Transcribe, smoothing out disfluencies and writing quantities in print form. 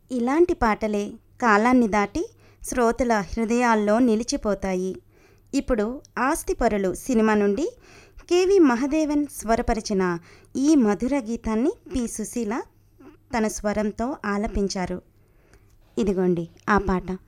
ఇలాంటి పాటలే కాలాన్ని దాటి శ్రోతల హృదయాల్లో నిలిచిపోతాయి. ఇప్పుడు ఆస్తిపరులు సినిమా నుండి కెవి మహదేవన్ స్వరపరిచిన ఈ మధుర గీతాన్ని పి సుశీల తన స్వరంతో ఆలపించారు. ఇదిగోండి ఆ పాట.